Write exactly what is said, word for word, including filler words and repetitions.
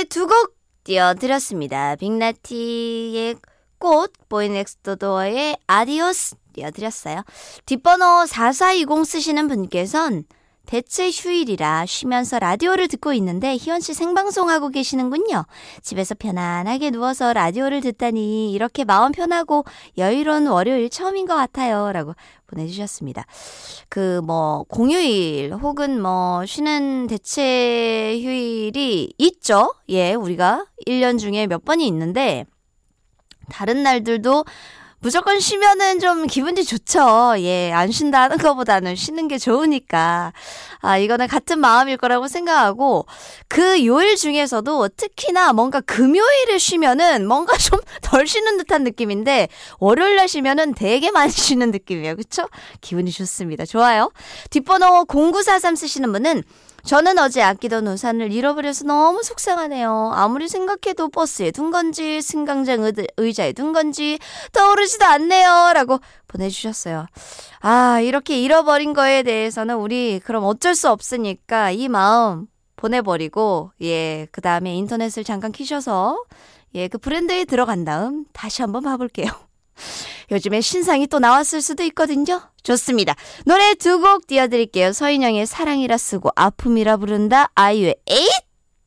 두 곡 띄워드렸습니다. 빅나티의 꽃, 보이넥스트도어의 아디오스 띄워드렸어요. 뒷번호 사사이공 쓰시는 분께선 대체 휴일이라 쉬면서 라디오를 듣고 있는데 희원씨 생방송하고 계시는군요. 집에서 편안하게 누워서 라디오를 듣다니 이렇게 마음 편하고 여유로운 월요일 처음인 것 같아요. 라고 보내주셨습니다. 그 뭐 공휴일 혹은 뭐 쉬는 대체 휴일이 있죠. 예, 우리가 일 년 중에 몇 번이 있는데 다른 날들도 무조건 쉬면은 좀 기분이 좋죠. 예, 안 쉰다 하는 것보다는 쉬는 게 좋으니까. 아, 이거는 같은 마음일 거라고 생각하고, 그 요일 중에서도 특히나 뭔가 금요일에 쉬면은 뭔가 좀 덜 쉬는 듯한 느낌인데, 월요일날 쉬면은 되게 많이 쉬는 느낌이에요. 그쵸? 기분이 좋습니다. 좋아요. 뒷번호 공구사삼 쓰시는 분은 저는 어제 아끼던 우산을 잃어버려서 너무 속상하네요. 아무리 생각해도 버스에 둔 건지 승강장 의자에 둔 건지 떠오르지도 않네요. 라고 보내주셨어요. 아, 이렇게 잃어버린 거에 대해서는 우리 그럼 어쩔 수 없으니까 이 마음 보내버리고, 예, 그 다음에 인터넷을 잠깐 키셔서 예, 그 브랜드에 들어간 다음 다시 한번 봐볼게요. 요즘에 신상이 또 나왔을 수도 있거든요. 좋습니다. 노래 두 곡 띄워드릴게요. 서인영의 사랑이라 쓰고 아픔이라 부른다. 아이유의 에잇!